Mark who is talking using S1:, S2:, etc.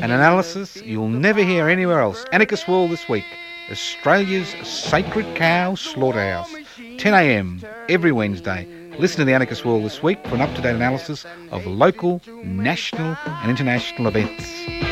S1: An analysis you'll never hear anywhere else. Anarchist World this week. Australia's sacred cow slaughterhouse. 10 a.m. every Wednesday. Listen to the Anarchist World this week for an up-to-date analysis of local, national and international events.